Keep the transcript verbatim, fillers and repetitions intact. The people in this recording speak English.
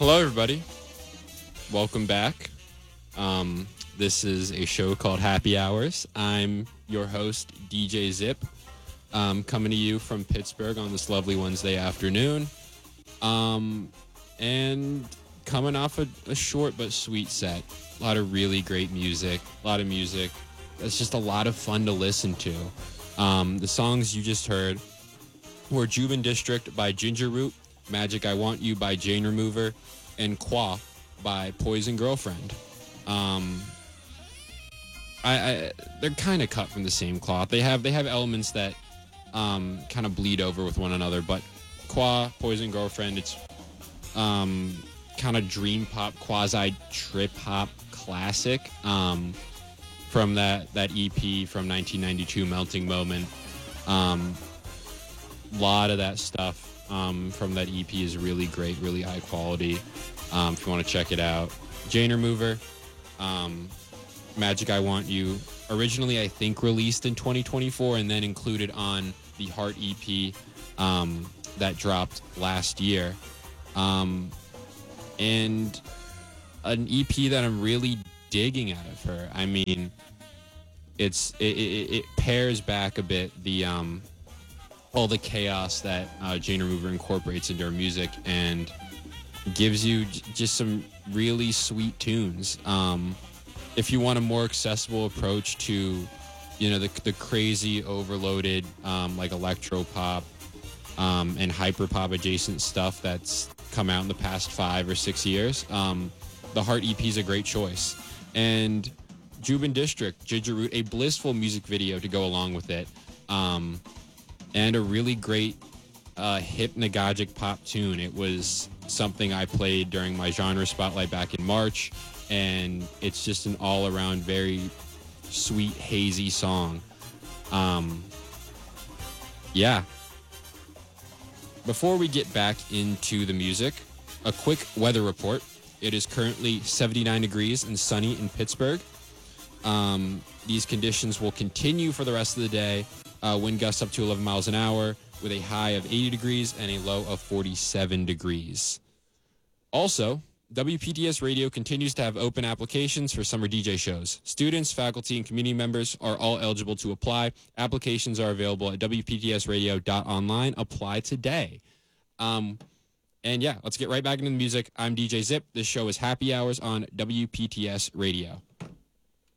Hello, everybody. Welcome back. Um, this is a show called Happy Hours. I'm your host, D J Zip, um, coming to you from Pittsburgh on this lovely Wednesday afternoon. Um, and coming off a, a short but sweet set. A lot of really great music. A lot of music that's just a lot of fun to listen to. Um, the songs you just heard were Jubin District by Ginger Root, Magic I Want You by Jane Remover, and Qua by Poison Girlfriend. Um, I, I they're kind of cut from the same cloth. They have they have elements that um, kind of bleed over with one another, but Qua, Poison Girlfriend, it's um, kind of dream pop, quasi trip hop classic um, from that that E P from nineteen ninety-two, Melting Moment. Um, lot of that stuff um, from that E P is really great, really high quality. Um, if you want to check it out, Jane Remover, um, Magic I Want You, originally I think released in twenty twenty-four and then included on the Heart E P um, that dropped last year, um, and an E P that I'm really digging out of her. I mean, it's it, it, it pairs back a bit the um, all the chaos that uh, Jane Remover incorporates into her music and gives you j- just some really sweet tunes. Um, if you want a more accessible approach to, you know, the the crazy overloaded um, like electro pop um, and hyper pop adjacent stuff that's come out in the past five or six years, um, the Heart E P is a great choice. And Jubin District, Ginger Root, a blissful music video to go along with it. Um, and a really great uh, hypnagogic pop tune. It was something I played during my genre spotlight back in March, and it's just an all-around very sweet, hazy song. Um, yeah. Before we get back into the music, a quick weather report. It is currently seventy-nine degrees and sunny in Pittsburgh. Um, these conditions will continue for the rest of the day. Uh, wind gusts up to eleven miles an hour with a high of eighty degrees and a low of forty-seven degrees. Also, W P T S Radio continues to have open applications for summer D J shows. Students, faculty, and community members are all eligible to apply. Applications are available at w p t s radio dot online. Apply today. Um, and yeah, let's get right back into the music. I'm D J Zip. This show is Happy Hours on W P T S Radio.